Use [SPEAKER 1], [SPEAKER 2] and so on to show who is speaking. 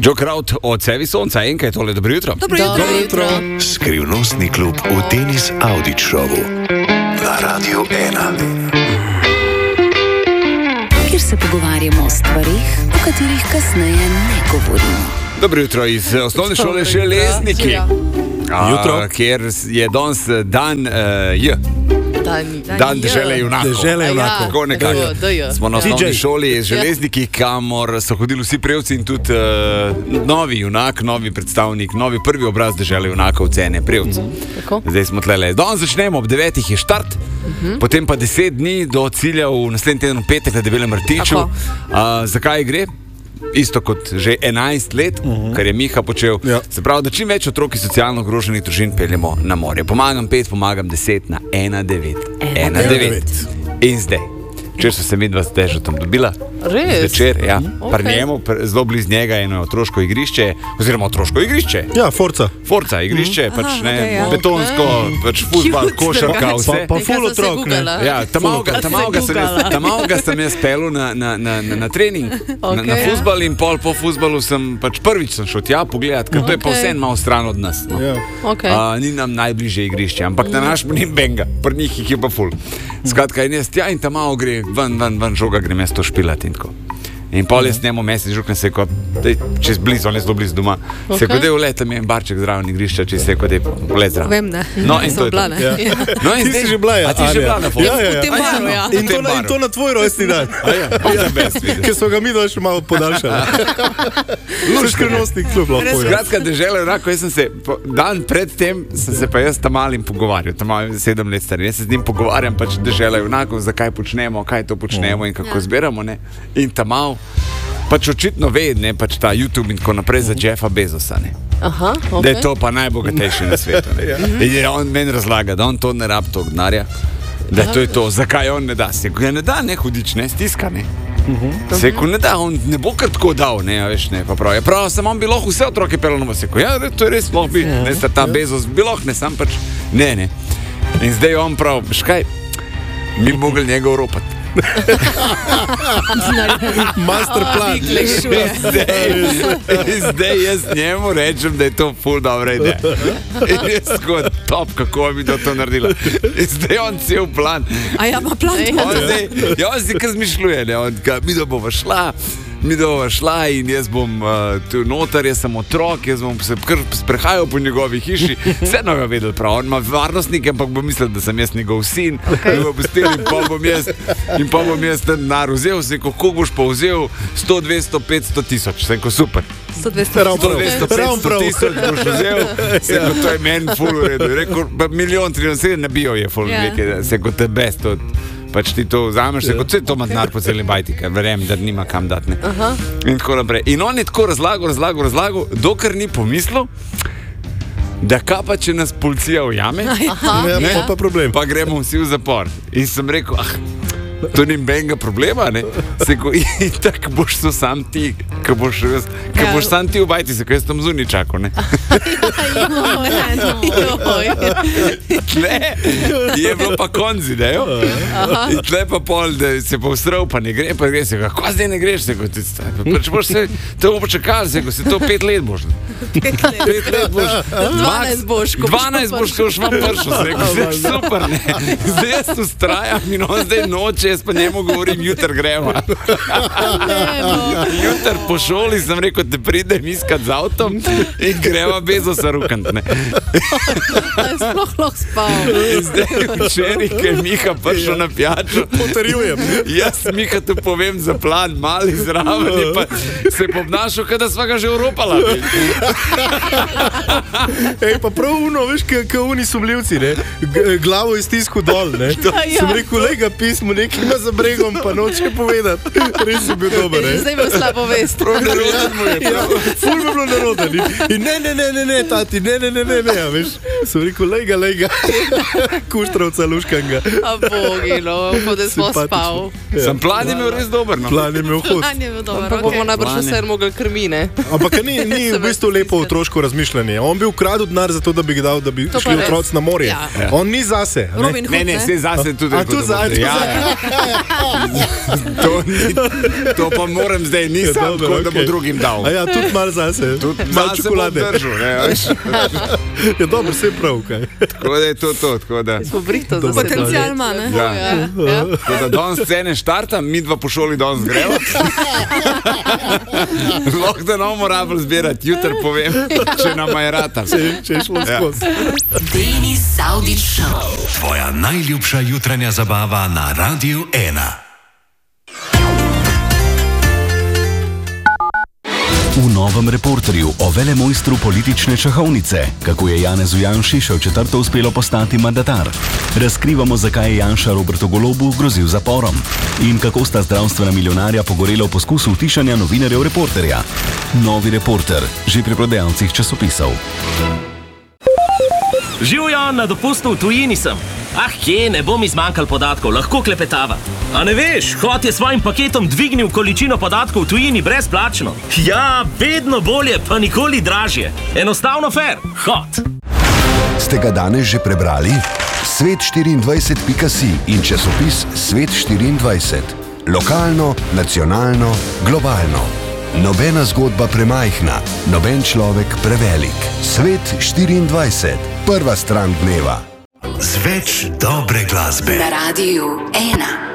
[SPEAKER 1] Joe Kraut od Sevi Sonca, enkaj je tole, dobro jutro.
[SPEAKER 2] Dobro jutro.
[SPEAKER 3] Skrivnostni klub v Tenis Audit Showu na Radiu 1.
[SPEAKER 4] Kjer se pogovarjamo o stvarih, o katerih kasneje ne govorimo.
[SPEAKER 1] Dobro jutro iz osnovne šole Železniki.
[SPEAKER 2] Jutro.
[SPEAKER 1] Kjer je danes dan Dan dežele junakov.
[SPEAKER 2] Dežele junakov.
[SPEAKER 1] Tako nekako. Smo na osnovni šoli Železniki, kamor so hodili vsi prevci in tudi novi junak, novi predstavnik, novi prvi obraz dežele junakov, Cene prevc. Zdaj smo tlele. Danes začnemo, ob 9 je štart, potem pa 10 dni do cilja v naslednji teden petek na Debelem rtiču. Zakaj gre? Isto kot že 11 let, kar je Miha počel. Se pravi, da čim več otrok iz socialno ogroženih družin peljemo na morje. Pomagam 5, pomagam 10 na 1-9. In zdaj, če so se midva z Dežetom dobila, zvečer, pri njemu, zelo blizu njega je eno otroško igrišče, oziroma otroško igrišče.
[SPEAKER 2] Ja, Forza.
[SPEAKER 1] Forza igrišče, betonsko, fuzbal, košarka, vse.
[SPEAKER 2] Pa ful otrok, ne?
[SPEAKER 1] Ja, tamalga sem jaz pelil na trening, na fuzbal in pol po fuzbalu sem, prvič sem šel tja pogledat, ker to je pa vse malo stran od nas. Ni nam najbližje igrišče, ampak na naš ni benga, pri njih jih je pa ful. Skratka, in jaz tja in tamal gre, ven žoga grem jaz to špilati in tako. In pol jaz njemu mesec žuknem se, čez blizu, on je zelo blizu doma, se kot je uleta mi je barček zraven igrišča, če se kot je ulet zraven.
[SPEAKER 5] Vem, ne.
[SPEAKER 1] No, in to je to. No, in
[SPEAKER 2] Ti si že bila, ja.
[SPEAKER 1] A ti že bila na fotu?
[SPEAKER 5] V tem baru, ja.
[SPEAKER 2] In to na tvoj rojstni dan. Ker so ga mi še malo podaljšali. Skrivnostni klub lahko.
[SPEAKER 1] Skratka, dežele junakov, jaz sem se, dan pred tem sem se pa jaz tam malim pogovarjal, tam malim 7 let star. Jaz se z njim pogovarjam, dežele junakov, zakaj počnemo, kaj to počnemo in kako zbiramo, ne. In tam mal očitno ve, ne, ta YouTube in tako naprej za Jeffa Bezosa, ne. Da je to pa najbogatejši na svetu, ne. In on meni razlaga, da on to ne rab tog denarja, da to je to, zakaj on ne da. Seko, ne da, ne, hudič, ne, stiska, ne. Seko, ne da, on ne bo kar tako dal, ne, veš, ne, pa prav. Prav, sem on bi lahko vse otroke pelil na Seko, to je res lahko bi, ne, ta Bezos bi lahko, ne, sam ne. In zdaj on prav, veš kaj, mi bi mogli njega oropati.
[SPEAKER 2] Master plan.
[SPEAKER 1] Zdaj jaz njemu rečem, da je to ful dobra ideja. In jaz kot top, kako bi to naredila. In zdaj on cel plan.
[SPEAKER 5] A ja, ima plan.
[SPEAKER 1] On si kar zmišljuje, ne, on ka, mi da bova šla in jaz bom tu notar, jaz sem otrok, jaz bom se kar sprehajal po njegovi hiši, vse ga vedel prav, on ima varnostnike, ampak bom mislil, da sem jaz njegov sin, in pa bom jaz ten denar vzel, sem rekel, koliko boš pa vzel, 100, 200, 500 tisoč, sem rekel, super.
[SPEAKER 5] 100, 200,
[SPEAKER 1] 500 tisoč boš vzel, sem rekel, to je meni ful v redu, rekel, 1 300 000 nabijo je ful, sem rekel, te best, ti to vzameš, se kot vse to ima denar po celi bajti, ker verjam, da nima kam dati. In tako naprej. In on je tako razlagal, dokler ni pomislil, da kapa, če nas policija ujame,
[SPEAKER 2] pa problem.
[SPEAKER 1] Pa gremo vsi v zapor. In sem rekel, to ni benga problema, ne? Seko, in tako boš to sam ti, ko boš sam ti v bajti, seko, jaz tam zunaj čakal, ne? Tle je bilo pa konzi, ne? In tle pa pol, da se pa vsral, pa ne gre, seko, kako zdaj ne greš, seko, to bo počakal, seko, se to 5 let boš. 5 let boš.
[SPEAKER 5] 12 boš.
[SPEAKER 1] 12 boš, ko boš vam pršel, seko, super, ne? Zdaj jaz ustrajam in on zdaj noče, jaz pa njemu govorim, jutr gremo. Jutr po šoli sem rekel, te pridem iskat z avtom in greva Bezosa rukant, ne.
[SPEAKER 5] Sploh lahko spal.
[SPEAKER 1] In zdaj včeraj, ko je Miha prišel na pijačo,
[SPEAKER 2] potrjujem.
[SPEAKER 1] Jaz Miha tu povem za plan, mali zraven je pa se obnašal, kada sva ga že oropala.
[SPEAKER 2] Pa prav uno, veš, kako oni sumljivci, ne, glavo iz tisku dol, ne. Sem rekel, lega pismo, nekaj ima za bregom, pa noče povedati. Res je bil dober, ne.
[SPEAKER 5] Zdaj bo slabo vest.
[SPEAKER 2] Prav neroden mu je. Ful bi bilo neroden. In ne, tati, ne, veš. Sem rekel, lega. Kuštravca luškanga.
[SPEAKER 5] A bogi, no, ko da smo spal.
[SPEAKER 1] Sam plan je imel res dober, no.
[SPEAKER 2] Plan je imel hud.
[SPEAKER 5] Plan je bil dober. Pa bomo najbrž vse mogli krmine.
[SPEAKER 2] Ampak ni v bistvu lepo otroško razmišljanje. On bi ukradil denar za to, da bi ga dal, da bi šli otroci na morje. On ni zase.
[SPEAKER 1] Ne, se zase tudi.
[SPEAKER 2] A tu zase.
[SPEAKER 1] To pa moram zdaj, nisem
[SPEAKER 2] dobro,
[SPEAKER 1] tako, da bo
[SPEAKER 2] okej.
[SPEAKER 1] drugim dal.
[SPEAKER 2] A ja, tudi malo zase. Malo
[SPEAKER 1] Zase bom
[SPEAKER 2] čokolade.
[SPEAKER 1] držal, ne, veš.
[SPEAKER 2] Je dobro, vse je prav, kaj.
[SPEAKER 1] Tako da je to, tako da.
[SPEAKER 5] Smo brihto za
[SPEAKER 2] Dobro.
[SPEAKER 6] Potencial ima, ne?
[SPEAKER 1] Ja.
[SPEAKER 5] Ja.
[SPEAKER 1] Tako da danes scene štarta, mi dva po šoli danes greva. Lahko da ne bomo rabili zbirati, jutri povem, če nam je rata.
[SPEAKER 2] Če je šlo skozi.
[SPEAKER 4] Denis Avdić Show.
[SPEAKER 3] Tvoja najljubša jutranja zabava na Radiu 1.
[SPEAKER 7] V novem reporterju o velemojstru politične šahovnice, kako je Janezu Janši še v četrto uspelo postati mandatar. Razkrivamo, zakaj je Janša Robertu Golobu grozil zaporom in kako sta zdravstvena milijonarja pogorela v poskusu utišanja novinarjev reporterja. Novi reporter, že pri prodajalcih časopisov.
[SPEAKER 8] Živjo, na dopustu v tujini sem. Kje, ne bo mi zmanjkal podatkov, lahko klepetava. A ne veš, Hot je svojim paketom dvignil količino podatkov v tujini brezplačno. Ja, vedno bolje, pa nikoli dražje. Enostavno fair, Hot.
[SPEAKER 9] Ste ga danes že prebrali? Svet24.si in časopis Svet24. Lokalno, nacionalno, globalno. Nobena zgodba premajhna, noben človek prevelik. Svet24. Prva stran dneva.
[SPEAKER 3] Z več dobre glasbe.
[SPEAKER 4] Na Radiu 1.